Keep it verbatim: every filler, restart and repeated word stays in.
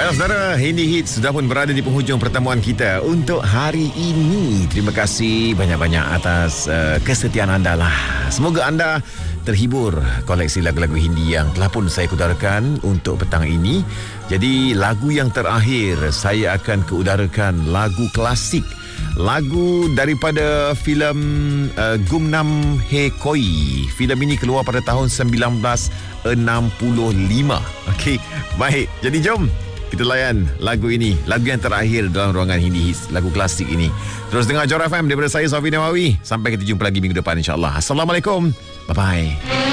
Baiklah saudara, Hindi Hits sudah pun berada di penghujung pertemuan kita untuk hari ini. Terima kasih banyak-banyak atas uh, kesetiaan anda lah. Semoga anda terhibur koleksi lagu-lagu Hindi yang telah pun saya kudarakan untuk petang ini. Jadi lagu yang terakhir saya akan keudarakan lagu klasik, lagu daripada filem uh, Gumnam He Koi. Filem ini keluar pada tahun sembilan belas enam puluh lima. Okey, baik. Jadi jom kita layan lagu ini, lagu yang terakhir dalam ruangan Hindi Hits, lagu klasik ini. Terus dengar Johor F M daripada saya, Sofi Nawawi. Sampai kita jumpa lagi minggu depan insya-Allah. Assalamualaikum. Bye-bye.